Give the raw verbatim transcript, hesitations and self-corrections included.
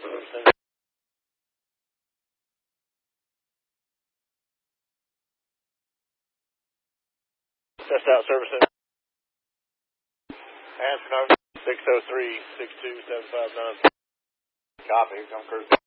Test out servicing. Answer number six oh three, six two seven five nine. Copy. Come cruise.